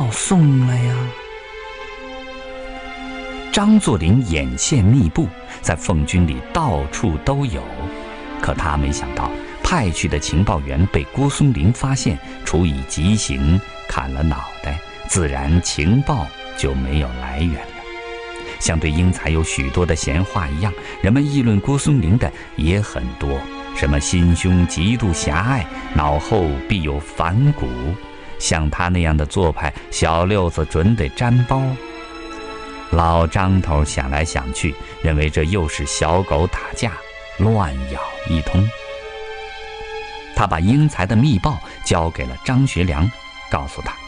送了呀。张作霖眼线密布，在奉军里到处都有，可他没想到派去的情报员被郭松龄发现，处以极刑，砍了脑袋，自然情报就没有来源了。像对英才有许多的闲话一样，人们议论郭松龄的也很多，什么心胸极度狭隘，脑后必有反骨，像他那样的做派，小六子准得沾包。老张头想来想去，认为这又是小狗打架，乱咬一通。他把英才的密报交给了张学良，告诉他：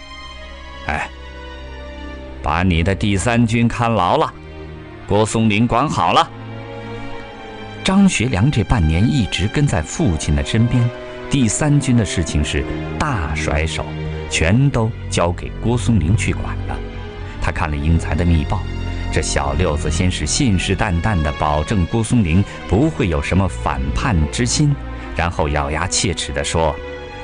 把你的第三军看牢了，郭松龄管好了。张学良这半年一直跟在父亲的身边，第三军的事情是大甩手，全都交给郭松龄去管了。他看了英才的密报，这小六子先是信誓旦旦地保证郭松龄不会有什么反叛之心，然后咬牙切齿地说：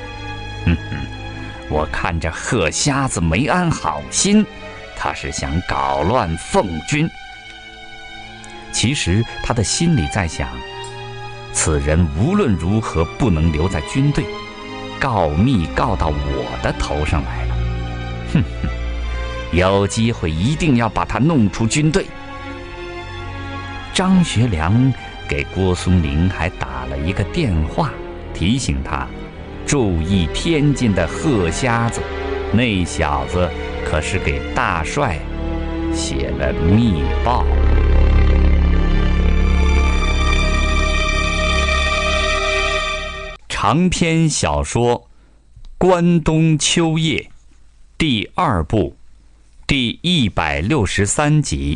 我看这贺瞎子没安好心，他是想搞乱奉军。其实他的心里在想，此人无论如何不能留在军队，告密告到我的头上来了，有机会一定要把他弄出军队。张学良给郭松龄还打了一个电话，提醒他注意天津的贺瞎子，那小子可是给大帅写了密报。长篇小说《关东秋夜》第2部第163集。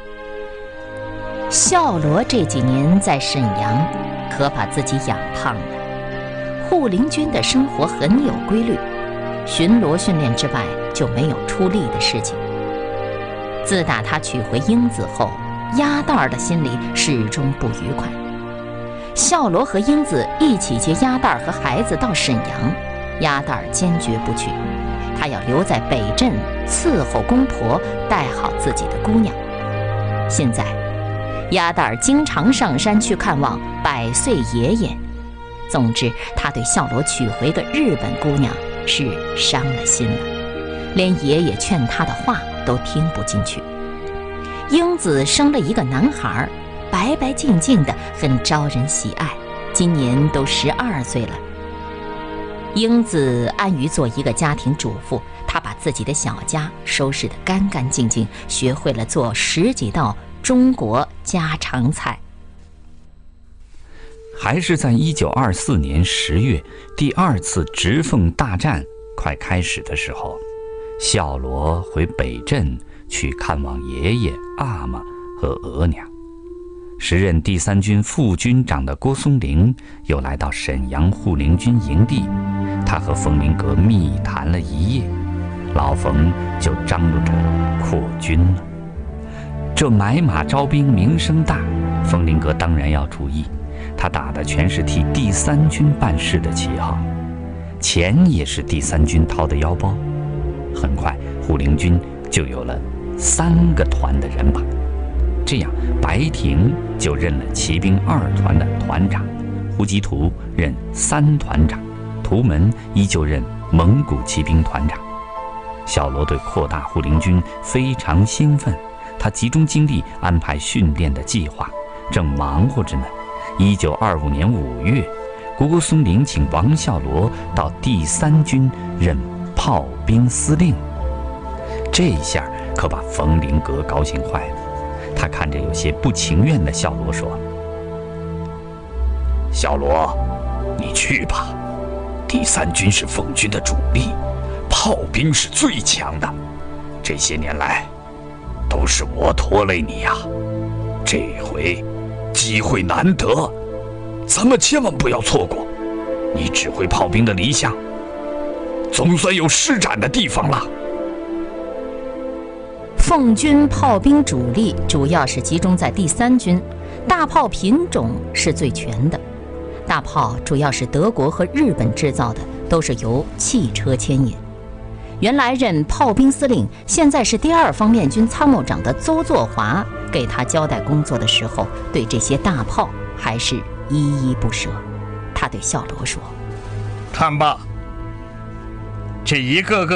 孝罗这几年在沈阳可把自己养胖了。护林军的生活很有规律，巡逻训练之外就没有出力的事情。自打他娶回英子后，鸭蛋儿的心里始终不愉快。孝罗和英子一起接鸭蛋儿和孩子到沈阳，鸭蛋儿坚决不去，他要留在北镇伺候公婆，带好自己的姑娘。现在鸭蛋儿经常上山去看望100岁爷爷。总之，他对孝罗娶回个日本姑娘是伤了心了，连爷爷劝他的话都听不进去。英子生了一个男孩，白白净净的，很招人喜爱，今年都12岁了。英子安于做一个家庭主妇，她把自己的小家收拾得干干净净，学会了做10几道中国家常菜。 还是在1924年10月，第2次直奉大战快开始的时候，孝罗回北镇去看望爷爷、阿玛和额娘。时任第3军副军长的郭松龄又来到沈阳护林军营地，他和冯林阁密谈了一夜，老冯就张罗着扩军了。这买马招兵名声大，冯林阁当然要注意，他打的全是替第3军办事的旗号，钱也是第3军掏的腰包。很快护林军就有了3个团的人马，这样白亭就任了骑兵2团的团长，胡吉图任3团长，图门依旧任蒙古骑兵团长。孝罗对扩大护林军非常兴奋，他集中精力安排训练的计划，正忙活着呢。1925年5月，郭松龄请王孝罗到第3军任炮兵司令，这下可把冯林阁高兴坏了。他看着有些不情愿的孝罗说：孝罗，你去吧，第3军是奉军的主力，炮兵是最强的，这些年来都是我拖累你呀，这回机会难得，咱们千万不要错过。你指挥炮兵的理想总算有施展的地方了。 奉军炮兵主力主要是集中在第3军，大炮品种是最全的。大炮主要是德国和日本制造的，都是由汽车牵引。 原来任炮兵司令，现在是第2方面军参谋长的邹作华，给他交代工作的时候，对这些大炮还是依依不舍。他对孝罗说：“ 看吧，这一个个